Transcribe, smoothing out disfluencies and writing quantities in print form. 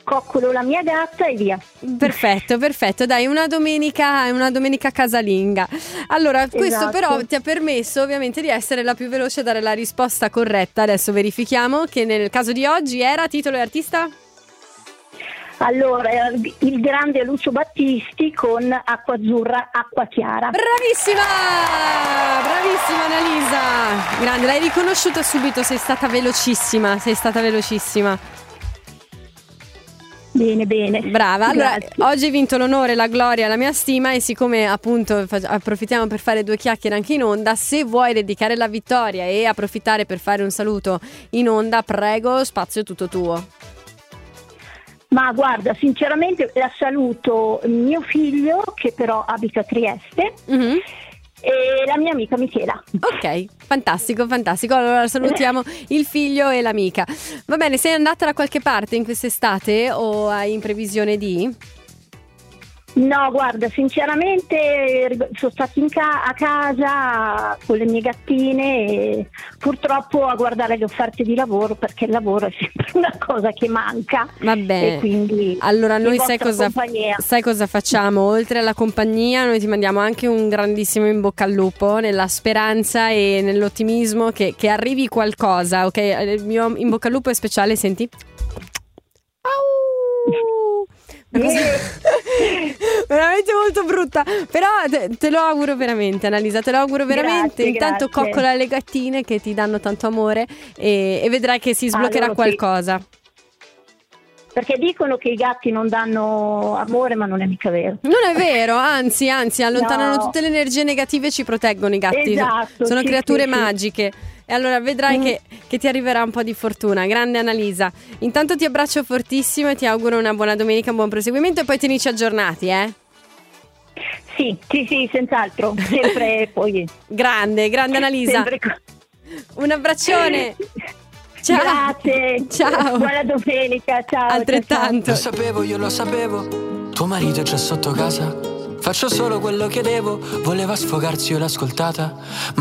coccolo la mia gatta e via. Perfetto, dai, una domenica casalinga. Allora, questo Esatto. però ti ha permesso ovviamente di essere la più veloce a dare la risposta corretta. Adesso verifichiamo che nel caso di oggi era titolo e artista? Allora, il grande Lucio Battisti con Acqua Azzurra, Acqua Chiara. Bravissima Annalisa, grande, l'hai riconosciuta subito, sei stata velocissima. Bene. Brava, allora Grazie. oggi hai vinto l'onore, la gloria, la mia stima, e siccome appunto approfittiamo per fare due chiacchiere anche in onda, se vuoi dedicare la vittoria e approfittare per fare un saluto in onda, prego, spazio è tutto tuo. Ma guarda, sinceramente la saluto mio figlio, che però abita a Trieste, Mhm. e la mia amica Michela. Ok, fantastico. Allora salutiamo il figlio e l'amica. Va bene, sei andata da qualche parte in quest'estate o hai in previsione di? No, guarda, sinceramente sono stata a casa con le mie gattine e purtroppo a guardare le offerte di lavoro, perché il lavoro è sempre una cosa che manca. Vabbè, E quindi allora noi in sai vostra compagnia. cosa facciamo? Oltre alla compagnia noi ti mandiamo anche un grandissimo in bocca al lupo, nella speranza e nell'ottimismo che arrivi qualcosa, ok? Il mio in bocca al lupo è speciale, senti? Au! Una cosa veramente molto brutta, però te lo auguro veramente, Annalisa, te lo auguro veramente. Grazie, Intanto grazie. coccola le gattine che ti danno tanto amore e vedrai che si sbloccherà loro sì. qualcosa. Perché dicono che i gatti non danno amore, ma non è mica vero. Non è vero, anzi allontanano No. tutte le energie negative e ci proteggono i gatti. Esatto, Sono sì, creature sì, sì. magiche. E allora vedrai che ti arriverà un po' di fortuna. Grande Annalisa. Intanto ti abbraccio fortissimo e ti auguro una buona domenica, un buon proseguimento e poi tenici aggiornati, eh? Sì, senz'altro. Sempre poi. Grande Annalisa. Sempre Un abbraccione. Ciao. Grazie. Ciao. Buona domenica. Ciao. Altrettanto. Io lo sapevo, tuo marito è già sotto casa. Faccio solo quello che devo, voleva sfogarsi, io l'ho ascoltata.